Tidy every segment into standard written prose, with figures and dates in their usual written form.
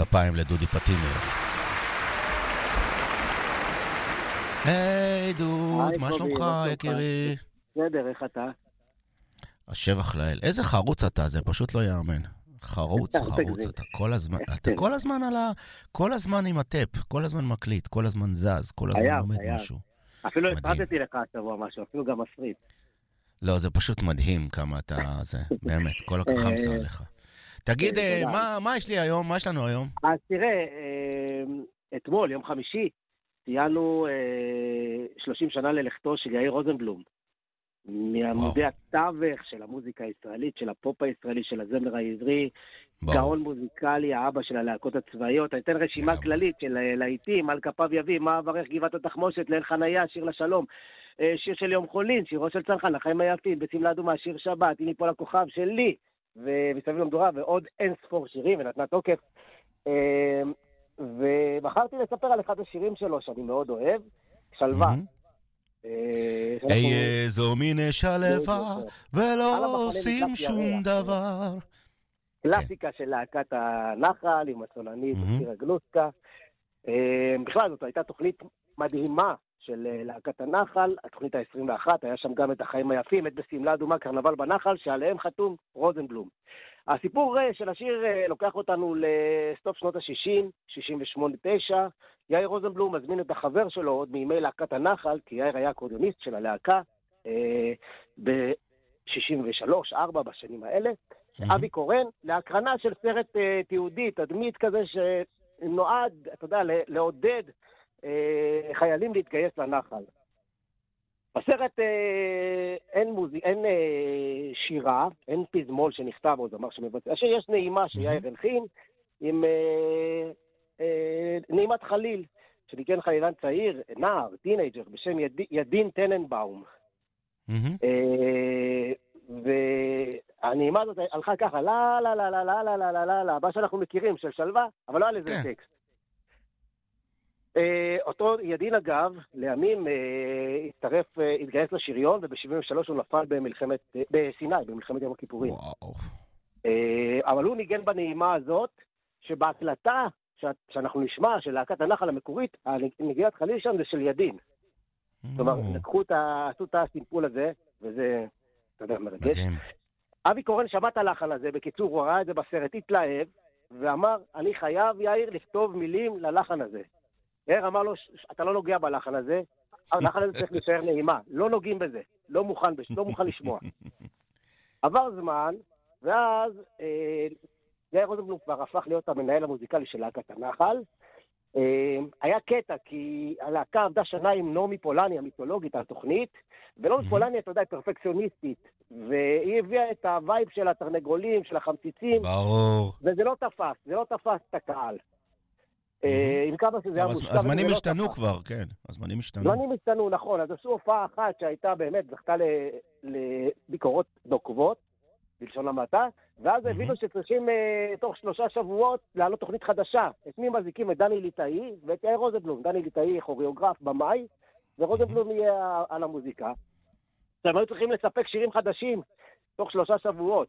כפיים לדודי פטינר. היי דוד, מה שלומך יקירי? בסדר, איך אתה? השבח לאל. איזה חרוץ אתה, זה פשוט לא יאמן. חרוץ, אתה כל הזמן כל הזמן עם הטפ, כל הזמן מקליט, כל הזמן זז, כל הזמן לומד משהו. אפילו הפרטתי לך השבוע משהו, אפילו גם מפריד. לא, זה פשוט מדהים כמה אתה, זה באמת, כל החמסה עליך. תגיד, מה יש לי היום? מה יש לנו היום? אז תראה, אתמול, יום חמישי, ציינו 30 שנה ללכתו של יאיר רוזנבלום. מעמודי התווך של המוזיקה הישראלית, של הפופ הישראלי, של הזמר העברי, גאון מוזיקלי, האבא של הלהקות הצבאיות. אני אתן רשימה כללית של להיטים, על כפיו יביא, מה אברך גבעת התחמושת, ליל חניה, שיר לשלום, שיר של יום חולין, שירו של צנחן, לחיים היפים, בסמלה אדומה, שיר שבת, הנה פה לכוכב שלי, ומסביב למדורה, ועוד אין ספור שירים, ונתנה תוקף. ובחרתי לספר על אחד השירים שלו, שאני מאוד אוהב, שלווה. זו מין שלווה, ולא עושים שום דבר. קלאסיקה של להקת הנחל, עם הסולנית, אופירה גלוסקה. בכלל, זאת הייתה תוכנית מדהימה של להקת הנחל, התוכנית ה-21, היה שם גם את החיים היפים, את בסמלה אדומה, קרנבל בנחל, שעליהם חתום רוזנבלום. הסיפור של השיר לוקח אותנו לסוף שנות ה-60, 68-9, יאיר רוזנבלום מזמין את החבר שלו עוד מימי להקת הנחל, כי יאיר היה אקורדיוניסט של הלהקה ב-63-4 בשנים האלה, אבי קורן, להקרנה של סרט תיעודי, תדמית כזה שנועד, אתה יודע, לעודד חיילים להתגייס לנחל. בסרט אין שירה, אין פזמול שנכתב או זמר שמבצע, שיש נעימה שיאיר הלחין, עם נעימת חליל, שניגן חלילן צעיר, נער, טינג'ר, בשם ידין טננבאום. והנעימה הזאת הלכה ככה, לה לה לה לה לה לה לה לה לה לה, מה שאנחנו מכירים, של שלווה, אבל לא על איזה טקסט. אותו ידין אגב, לימים התגייס לשריון, וב-73 הוא נפל בסיני, במלחמת יום הכיפורים. אבל הוא ניגן בנעימה הזאת, שבהקלטה שאנחנו נשמע, של להקת הנחל המקורית, הנגיעת חליל שם זה של ידין. זאת אומרת, עשו את הסימפול הזה, וזה, אתה יודע, מרגש. אבי קורן שמע את הלחן הזה, בקיצור, הוא ראה את זה בסרט, התלהב, ואמר, אני חייב, יאיר, לכתוב מילים ללחן הזה. יאיר אמר לו, אתה לא נוגע בלחן הזה, הלחן הזה צריך להישאר נעימה, לא נוגעים בזה, לא מוכן לשמוע. עבר זמן, ואז יאיר רוזנבלום כבר הפך להיות המנהל המוזיקלי של להקת הנחל. היה קטע, כי הלהקה עבדה שנה עם נעמי פולני, המיתולוגית, התוכנית, ונעמי פולני, אתה יודע, היא פרפקציוניסטית, והיא הביאה את הווייב של התרנגולים, של החמציצים, וזה לא תפס את הקהל. עם כמה שזה היה מושקע. הזמנים השתנו כבר, כן. הזמנים השתנו, נכון. אז עשו הופעה אחת שהייתה באמת, זכתה לביקורות נוקבות, בלשון המעטה, ואז הבינו שצריכים תוך 3 שבועות לעלות תוכנית חדשה. את מי מזיקים? את דני ליטאי ואת יאיר רוזנבלום. דני ליטאי כוריאוגרף במאי, ורוזנבלום יהיה על המוזיקה. הם היו צריכים לספק שירים חדשים תוך 3 שבועות.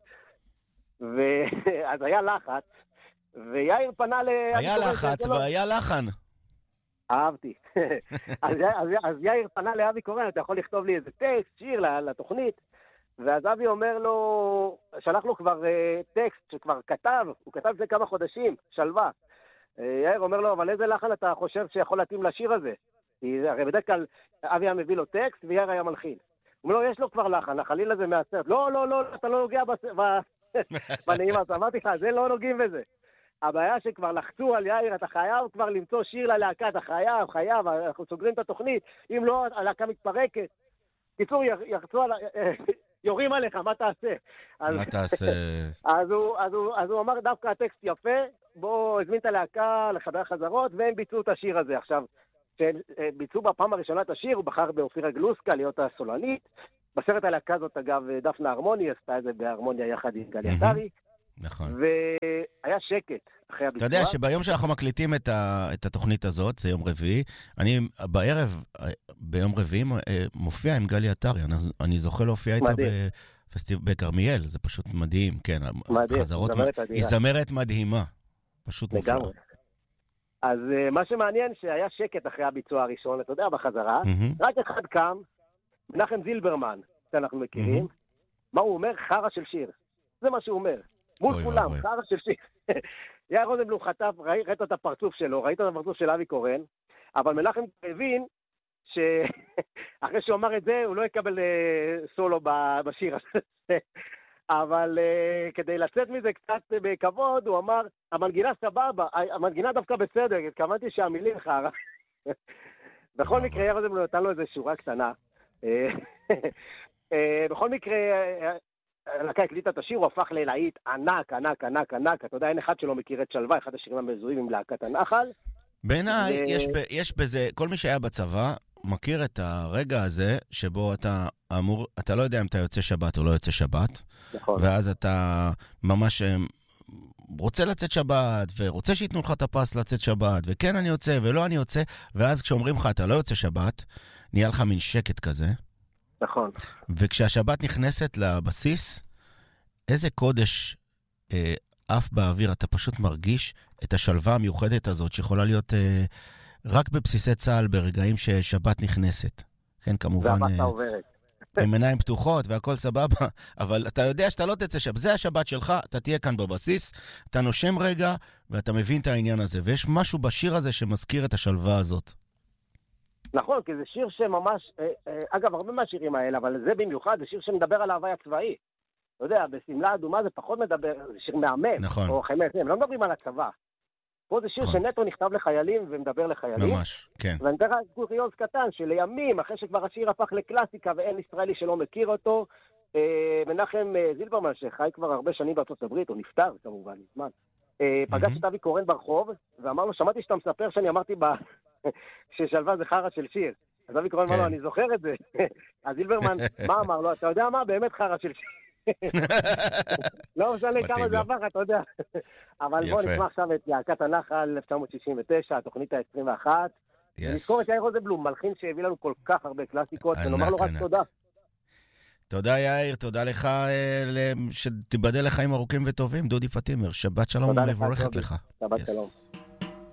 אז היה לחץ, ויאיר פנה היה לחץ והיה לחן. אהבתי. אז יאיר פנה לאבי קורן, אתה יכול לכתוב לי איזה טקסט, שיר לתוכנית, ואז אבי אומר לו, שלח לו כבר טקסט שכבר כתב, הוא כתב זה כמה חודשים, שלווה. יאיר אומר לו, אבל איזה לחן אתה חושב שיכול להתאים לשיר הזה? כי הרי בדרך כלל אבי היה מביא לו טקסט ויאיר היה מלחין. הוא אומר לו, יש לו כבר לחן, החליל הזה מהסרט. לא, אתה לא נוגע בנעימה, אז אמרתי לך, זה לא נוגעים בזה. הבעיה שכבר לחצו על יאיר, אתה חייב כבר למצוא שיר ללהקה, אתה חייב, אנחנו סוגרים את התוכנית, אם לא, הלהקה מתפרקת. קיצור, יורים עליך, מה תעשה? מה תעשה? אז הוא אמר, דווקא הטקסט יפה, בוא הזמין את הלהקה לחדר חזרות, והם ביצעו את השיר הזה. עכשיו, כשהם ביצעו בפעם הראשונה את השיר, הוא בחר באופירה גלוסקה להיות הסולנית. בסרט הלהקה הזאת, אגב, דפנה הרמוני עשתה את זה בהרמוניה יחד עם גלי עטרי. נכון. והיה שקט אחרי הביצוע. אתה יודע שביום שאנחנו מקליטים את התוכנית הזאת, זה יום רביעי, אני בערב, ביום רביעי, מופיע עם גלי עטרי. אני זוכה להופיע איתה בפסטיבל בכרמיאל, זה פשוט מדהים, כן. מדהים, היא זמרת מדהימה. פשוט מופלא. אז מה שמעניין שהיה שקט אחרי הביצוע הראשון, אתה יודע, בחזרה, רק אחד קם, מנחם זילברמן, שאנחנו מכירים, מה הוא אומר? חרא של שיר. זה מה שהוא אומר. מול כולם, חרא של שיר. יאיר רוזנבלום חטף, ראית את הפרצוף שלו, ראית את הפרצוף של אבי קורן, אבל מנחם הבין שאחרי שהוא אמר את זה, הוא לא יקבל סולו בשיר הזה. אבל כדי לצאת מזה קצת בכבוד, הוא אמר, המנגינה סבבה, המנגינה דווקא בסדר, התכוונתי שהמילים חרא. בכל מקרה, יאיר רוזנבלום נתן לו איזו שורה קטנה. בכל מקרה, הלהקה הקליטה את השיר, הוא הפך ללהיט ענק, ענק, ענק, ענק. אתה יודע, אין אחד שלא מכיר את שלווה, אחד השירים המזוהים עם להקת הנחל. בעיניי, יש בזה, כל מי שהיה בצבא, מכיר את הרגע הזה, שבו אתה לא יודע אם אתה יוצא שבת או לא יוצא שבת, נכון. ואז אתה ממש רוצה לצאת שבת, ורוצה שיתנו לך את הפס לצאת שבת, וכן אני יוצא ולא אני יוצא, ואז כשאומרים לך אתה לא יוצא שבת, נהיה לך מין שקט כזה. נכון. וכשהשבת נכנסת לבסיס, איזה קודש אף באוויר, אתה פשוט מרגיש את השלווה המיוחדת הזאת, שיכולה להיות רק בבסיסי צה"ל ברגעים ששבת נכנסת. כן, כמובן, והבת עוברת. עם עיניים פתוחות והכל סבבה, אבל אתה יודע שאתה לא תצא שבת, זה השבת שלך, אתה תהיה כאן בבסיס, אתה נושם רגע, ואתה מבין את העניין הזה, ויש משהו בשיר הזה שמזכיר את השלווה הזאת. נכון, כי זה שיר שממש, אגב, הרבה מהשירים האלה, אבל זה במיוחד, זה שיר שמדבר על ההווי הצבאי. אתה יודע, בסמלה אדומה זה פחות מדבר, זה שיר מהמם. נכון. או חמש, הם לא מדברים על הצבא. פה זה שיר שנטו נכתב לחיילים ומדבר לחיילים. ממש, כן. ואני אתן לך קוריוז קטן, שלימים, אחרי שכבר השיר הפך לקלאסיקה ואין ישראלי שלא מכיר אותו, מנחם זילברמן, שחי כבר הרבה שנים בארצות הברית, הוא נפטר כמובן, מזמן, פגש את אבי קורן ברחוב, ואמר לו, שמעתי שאתה מספר שאני אמרתי ששלווה זה חרא של שיר. אז אבי קורן אמר לו, אני זוכר את זה. אז זילברמן, מה אמר לו? אתה יודע מה? באמת חרא של שיר. לא משנה כמה זה עבר, אתה יודע. אבל בואו נשמע עכשיו את להקת הנחל 1969, התוכנית ה-21. נזכור את יאיר רוזנבלום, מלחין שהביא לנו כל כך הרבה קלאסיקות, ונאמר לו רק תודה. תודה יאיר, תודה לך, שתיבדל לחיים ארוכים וטובים, דודי פטימר. שבת שלום ומבורכת לך. שבת שלום.